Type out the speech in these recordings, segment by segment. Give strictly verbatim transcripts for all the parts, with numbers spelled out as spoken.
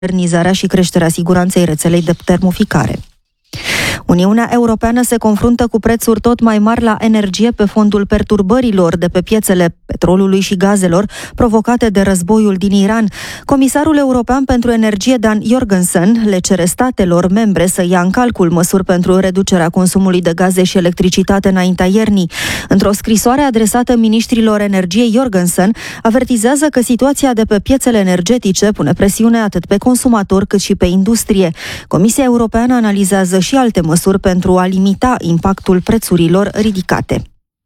modernizarea și creșterea siguranței rețelei de termoficare. Uniunea Europeană se confruntă cu prețuri tot mai mari la energie pe fondul perturbărilor de pe piețele petrolului și gazelor provocate de războiul din Iran. Comisarul European pentru Energie Dan Jorgensen le cere statelor membre să ia în calcul măsuri pentru reducerea consumului de gaze și electricitate înaintea iernii. Într-o scrisoare adresată ministrilor energiei, Jorgensen avertizează că situația de pe piețele energetice pune presiune atât pe consumatori cât și pe industrie. Comisia Europeană analizează și alte măsuri pentru a limita impactul prețurilor ridicate.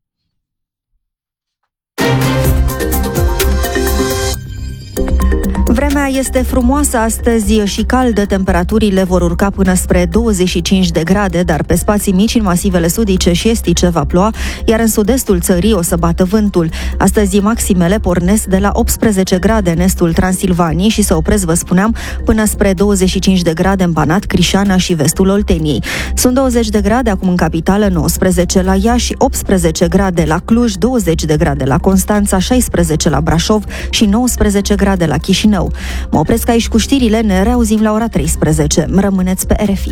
Vremea este frumoasă astăzi și caldă, temperaturile vor urca până spre douăzeci și cinci de grade, dar pe spații mici în masivele sudice și estice va ploua, iar în sud-estul țării o să bată vântul. Astăzi maximele pornesc de la optsprezece grade în estul Transilvaniei și se opresc, vă spuneam, până spre douăzeci și cinci de grade în Banat, Crișana și vestul Olteniei. Sunt douăzeci de grade acum în capitală, nouăsprezece la Iași, optsprezece grade la Cluj, douăzeci de grade la Constanța, șaisprezece la Brașov și nouăsprezece grade la Chișinău. Mă opresc aici cu știrile, ne reauzim la ora treisprezece. Rămâneți pe R F I.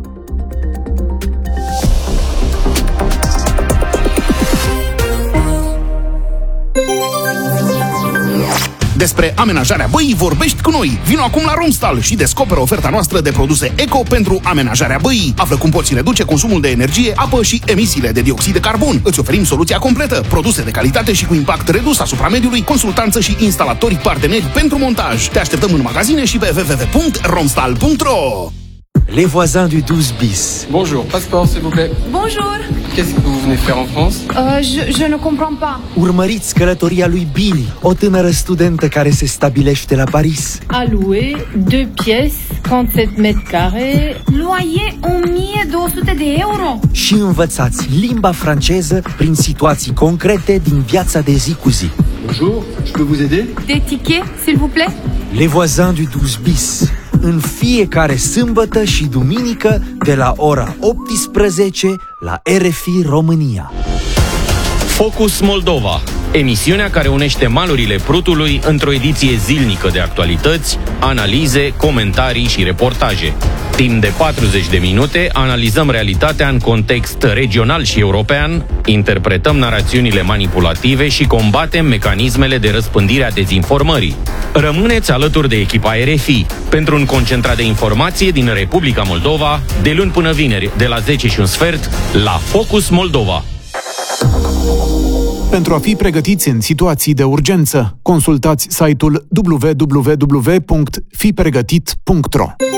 Despre amenajarea băii vorbești cu noi. Vino acum la Romstal și descoperă oferta noastră de produse eco pentru amenajarea băii. Află cum poți reduce consumul de energie, apă și emisiile de dioxid de carbon. Îți oferim soluția completă, produse de calitate și cu impact redus asupra mediului, consultanță și instalatori parteneri pentru montaj. Te așteptăm în magazine și pe w w w punct romstal punct r o. Les voisins du douze bis. Bonjour, passeport s'il vous plaît. Bonjour. Qu'est-ce que vous venez faire en France? Euh, je, je ne comprends pas. Urmăriți călătoria lui Billy, o tânără studentă care se stabilește la Paris. A louer, deux pièces, trente-sept mètres carrés. Loyer o mie două sute de euro. Și învățați limba franceză prin situații concrete din viața de zi cu zi. Bonjour, je peux vous aider? Des tickets, s'il vous plaît. Les voisins du douze bis. În fiecare sâmbătă și duminică de la ora optsprezece la R F I România. Focus Moldova, emisiunea care unește malurile Prutului într-o ediție zilnică de actualități, analize, comentarii și reportaje. Timp de patruzeci de minute analizăm realitatea în context regional și european, interpretăm narațiunile manipulative și combatem mecanismele de răspândire a dezinformării. Rămâneți alături de echipa R F I pentru un concentrat de informație din Republica Moldova, de luni până vineri, de la zece și un sfert, la Focus Moldova. Pentru a fi pregătiți în situații de urgență, consultați site-ul w w w punct fi pregătit punct r o.